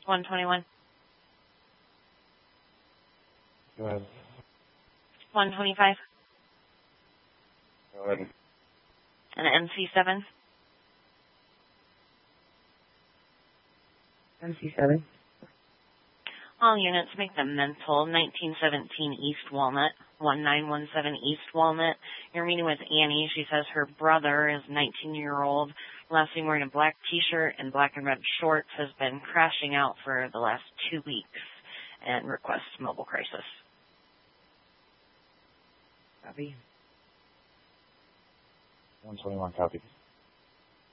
121. Go ahead. 125. Go ahead. And NC7. NC7. All units make them mental. 1917 East Walnut. 1917 East Walnut. You're meeting with Annie. She says her brother is 19-year-old. Last seen wearing a black T-shirt and black and red shorts. Has been crashing out for the last 2 weeks and requests mobile crisis. Copy. 121, copy.